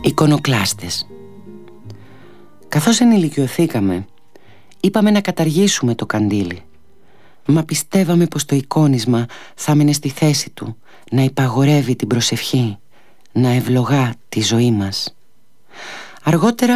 Εικονοκλάστες. Καθώς ενηλικιωθήκαμε, είπαμε να καταργήσουμε το καντήλι. Μα πιστεύαμε πως το εικόνισμα θα μείνει στη θέση του, να υπαγορεύει την προσευχή, να ευλογά τη ζωή μας. Αργότερα